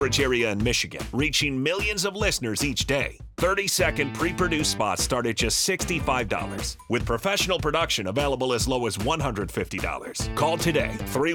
area in Michigan, reaching millions of listeners each day. 30-second pre-produced spots start at just $65, with professional production available as low as $150. Call today,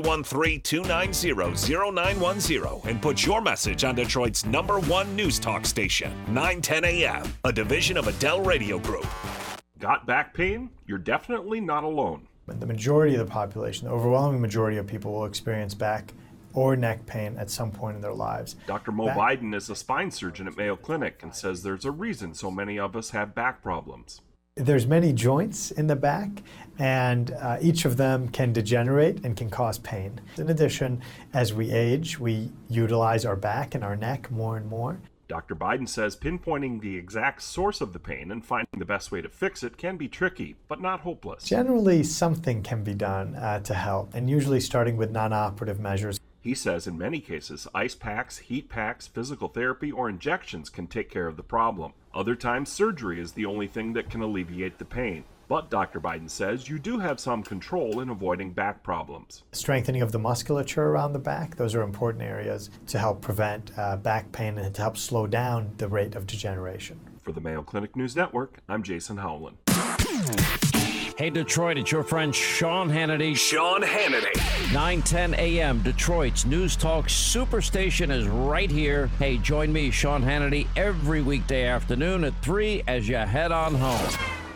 313-290-0910, and put your message on Detroit's #1 news talk station, 910 AM, a division of Adele Radio Group. Got back pain? You're definitely not alone. The majority of the population, the overwhelming majority of people will experience back or neck pain at some point in their lives. Dr. Mo Biden is a spine surgeon at Mayo Clinic and says there's a reason so many of us have back problems. There's many joints in the back, and each of them can degenerate and can cause pain. In addition, as we age, we utilize our back and our neck more and more. Dr. Biden says pinpointing the exact source of the pain and finding the best way to fix it can be tricky, but not hopeless. Generally, something can be done to help, and usually starting with non-operative measures. He says in many cases, ice packs, heat packs, physical therapy, or injections can take care of the problem. Other times, surgery is the only thing that can alleviate the pain. But Dr. Biden says you do have some control in avoiding back problems. Strengthening of the musculature around the back, those are important areas to help prevent back pain and to help slow down the rate of degeneration. For the Mayo Clinic News Network, I'm Jason Howland. Hey, Detroit, it's your friend Sean Hannity. Sean Hannity. 910 AM, Detroit's News Talk Superstation is right here. Hey, join me, Sean Hannity, every weekday afternoon at 3 as you head on home.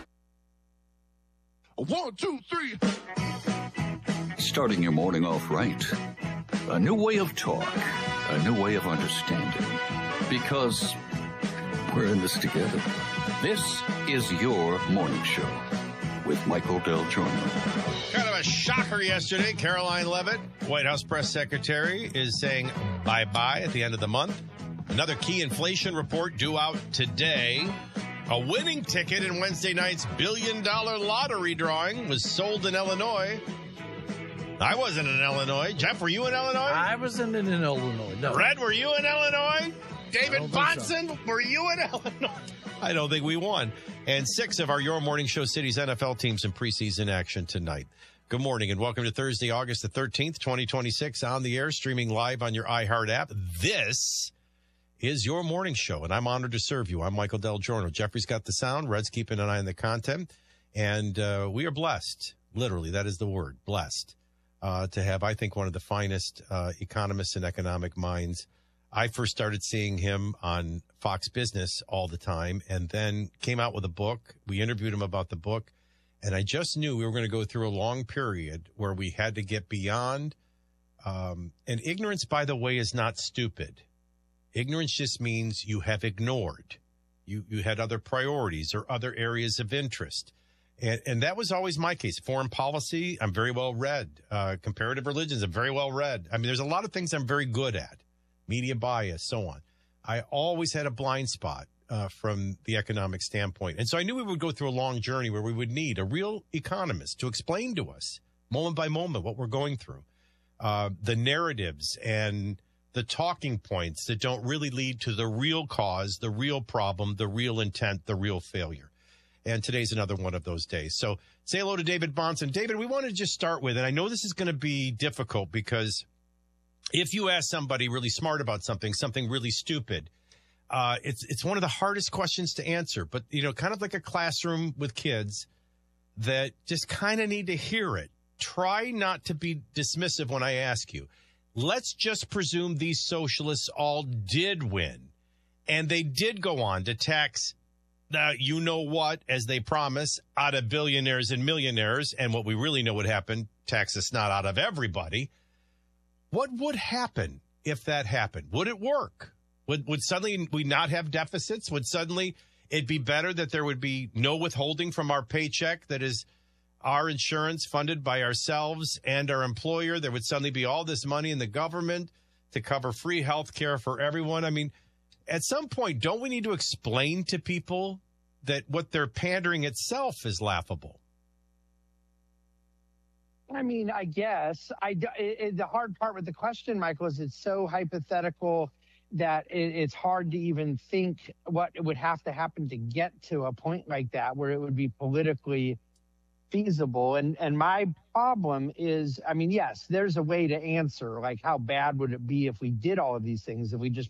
1, 2, 3. Starting your morning off right. A new way of talk. A new way of understanding. Because we're in this together. This is your morning show with Michael Del Giorno. Kind of a shocker yesterday. Caroline Leavitt, White House press secretary, is saying bye-bye at the end of the month. Another key inflation report due out today. A winning ticket in Wednesday night's billion-dollar lottery drawing was sold in Illinois. I wasn't in Illinois. Jeff, were you in Illinois? I wasn't in Illinois, no. Red, were you in Illinois? David Bonson, were you in Illinois? I don't think we won. And 6 of our Your Morning Show Cities NFL teams in preseason action tonight. Good morning and welcome to Thursday, August the 13th, 2026, on the air, streaming live on your iHeart app. This is your morning show, and I'm honored to serve you. I'm Michael Del Giorno. Jeffrey's got the sound. Red's keeping an eye on the content. And we are blessed, literally, that is the word, blessed, to have, I think, one of the finest economists and economic minds. I first started seeing him on Fox Business all the time and then came out with a book. We interviewed him about the book, and I just knew we were going to go through a long period where we had to get beyond. And ignorance, by the way, is not stupid. Ignorance just means you have ignored. You had other priorities or other areas of interest. And that was always my case. Foreign policy, I'm very well read. Comparative religions, I'm very well read. I mean, there's a lot of things I'm very good at. Media bias, so on. I always had a blind spot from the economic standpoint. And so I knew we would go through a long journey where we would need a real economist to explain to us, moment by moment, what we're going through. The narratives and the talking points that don't really lead to the real cause, the real problem, the real intent, the real failure. And today's another one of those days. So say hello to David Bonson. David, we want to just start with, and I know this is going to be difficult because if you ask somebody really smart about something really stupid, it's one of the hardest questions to answer. But, you know, kind of like a classroom with kids that just kind of need to hear it. Try not to be dismissive when I ask you. Let's just presume these socialists all did win, and they did go on to tax, you know what, as they promise, out of billionaires and millionaires, and what we really know would happen, tax the snot out of everybody. What would happen if that happened? Would it work? Would suddenly we not have deficits? Would suddenly it be better that there would be no withholding from our paycheck that is our insurance funded by ourselves and our employer? There would suddenly be all this money in the government to cover free health care for everyone. I mean, at some point, don't we need to explain to people that what they're pandering itself is laughable? I mean, I guess. The hard part with the question, Michael, is it's so hypothetical that it's hard to even think what would have to happen to get to a point like that where it would be politically feasible. And my problem is, I mean, yes, there's a way to answer, like how bad would it be if we did all of these things, if we just